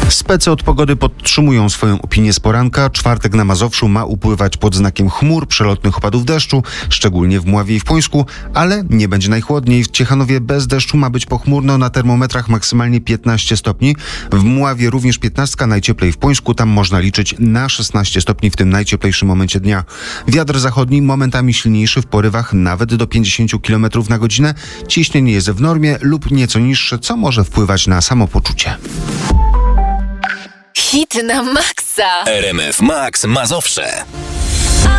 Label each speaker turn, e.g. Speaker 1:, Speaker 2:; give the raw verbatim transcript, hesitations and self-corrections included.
Speaker 1: Specy od pogody podtrzymują swoją opinię z poranka. Czwartek na Mazowszu ma upływać pod znakiem chmur, przelotnych opadów deszczu, szczególnie w Mławie i w Pońsku, ale nie będzie najchłodniej. W Ciechanowie bez deszczu ma być pochmurno, na termometrach maksymalnie piętnaście stopni. W Mławie również piętnaście, najcieplej w Pońsku, tam można liczyć na szesnaście stopni w tym najcieplejszym momencie dnia. Wiatr zachodni momentami silniejszy w porywach nawet do pięćdziesiąt kilometrów na godzinę. Ciśnienie jest w normie lub nieco niższe, co może wpływać na samopoczucie.
Speaker 2: Hit na maksa.
Speaker 3: R M F Max Mazowsze.